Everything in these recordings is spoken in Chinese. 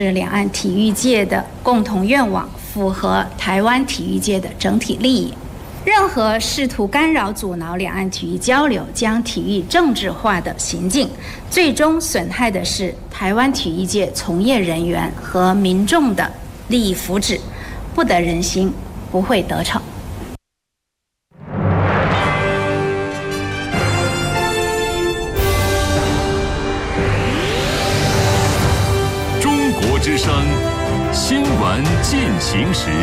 两岸体育界的共同愿望，符合台湾体育界的整体利益。任何试图干扰、阻挠两岸体育交流、将体育政治化的行径，最终损害的是台湾体育界从业人员和民众的利益福祉，不得人心，不会得逞。 中国之声新闻进行时。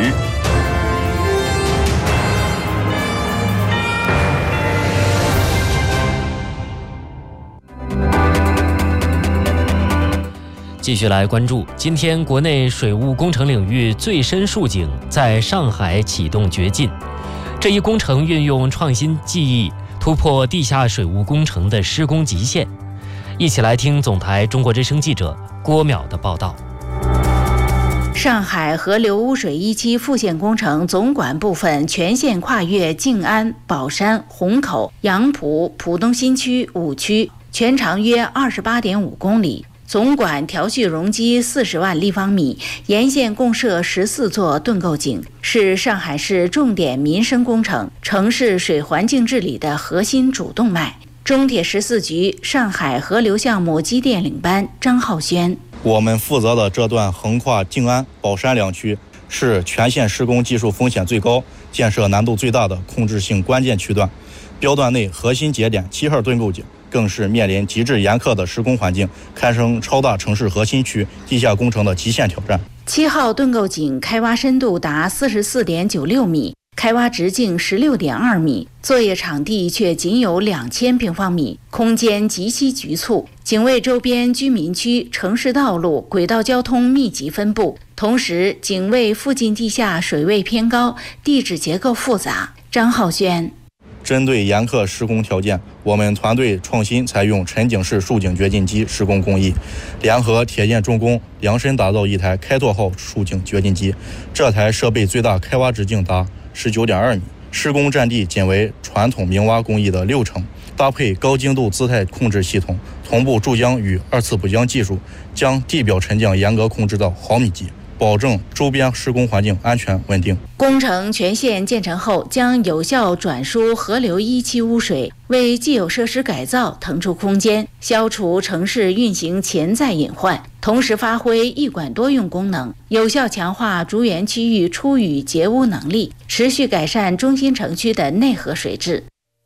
继续来关注，今天国内水务工程领域最深竖井在上海启动掘进。这一工程运用创新技艺，突破地下水务工程的施工极限。一起来听总台中国之声记者郭淼的报道。 上海河流污水一期复线工程总管部分全线跨越静安、宝山、虹口、杨浦、浦东新区5区，全长约28.5公里。总管调蓄容积40万立方米，沿线共设14座盾构井，是上海市重点民生工程、城市水环境治理的核心主动脉。中铁14局上海河流项目机电领班张浩轩： 我们负责的这段横跨静安、宝山2区，是全线施工技术风险最高、建设难度最大的控制性关键区段。标段内核心节点7号盾构井更是面临极致严苛的施工环境，堪称超大城市核心区地下工程的极限挑战。 7号盾构井开挖深度达44.96米，开挖直径16.2米，作业场地却仅有2000平方米，空间极其局促，井位周边居民区、城市道路、轨道交通密集分布，同时井位附近地下水位偏高，地质结构复杂。张浩轩： 针对严苛施工条件，我们团队创新采用沉井式竖井掘进机施工工艺，联合铁建重工量身打造一台开拓号竖井掘进机。这台设备最大开挖直径达19.2米，施工占地仅为传统明挖工艺的60%，搭配高精度姿态控制系统，同步注浆与2次补浆技术，将地表沉降严格控制到毫米级，保证周边施工环境安全稳定。 工程全线建成后，将有效转输河流一期污水，为既有设施改造腾出空间，消除城市运行潜在隐患，同时发挥一管多用功能，有效强化竹园区域出雨截污能力，持续改善中心城区的内河水质。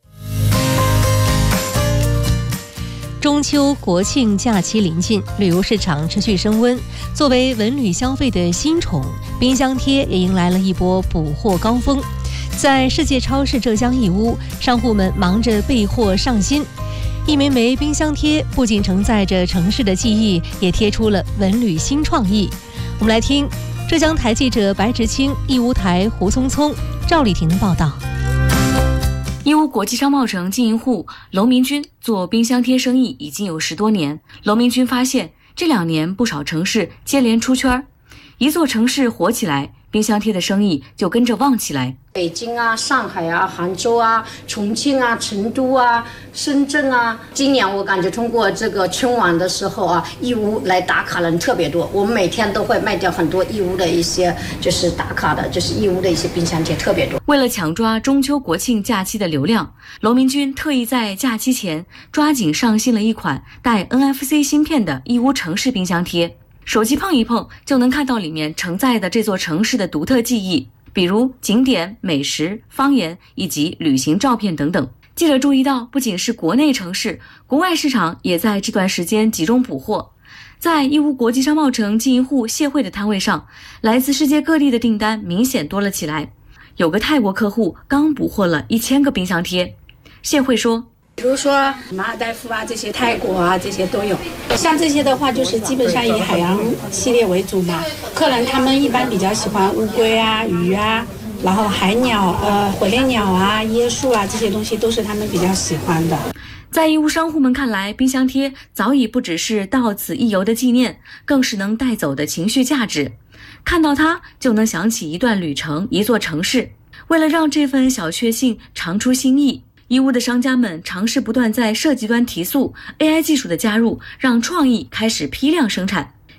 中秋国庆假期临近，旅游市场持续升温。作为文旅消费的新宠，冰箱贴也迎来了一波补货高峰。在世界超市浙江义乌，商户们忙着备货上新。一枚枚冰箱贴不仅承载着城市的记忆，也贴出了文旅新创意。我们来听浙江台记者白直清、义乌台胡聪聪、赵丽婷的报道。 义乌国际商贸城经营户娄明军做冰箱贴生意已经有10多年。娄明军发现，这2年不少城市接连出圈，一座城市火起来，冰箱贴的生意就跟着旺起来。 北京啊、上海啊、杭州啊、重庆啊、成都啊、深圳啊，今年我感觉通过这个春晚的时候啊，义乌来打卡人特别多，我们每天都会卖掉很多义乌的一些就是打卡的，就是义乌的一些冰箱贴特别多。 为了抢抓中秋国庆假期的流量，娄明军特意在假期前抓紧上新了一款带 NFC 芯片的义乌城市冰箱贴，手机碰一碰就能看到里面承载的这座城市的独特记忆，比如景点、美食、方言以及旅行照片等等。记者注意到，不仅是国内城市，国外市场也在这段时间集中补货。在义乌国际商贸城经营户谢慧的摊位上，来自世界各地的订单明显多了起来。有个泰国客户刚补货了1000个冰箱贴。谢慧说， 比如说马尔代夫啊，这些泰国啊，这些都有。像这些的话，就是基本上以海洋系列为主嘛。客人他们一般比较喜欢乌龟啊、鱼啊，然后海鸟、火烈鸟啊、椰树啊，这些东西都是他们比较喜欢的。 在义乌商户们看来，冰箱贴早已不只是到此一游的纪念，更是能带走的情绪价值。看到它就能想起一段旅程、一座城市。为了让这份小确幸长出新意，义乌的商家们尝试不断在设计端提速， AI 技术的加入让创意开始批量生产。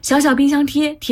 小小冰箱贴贴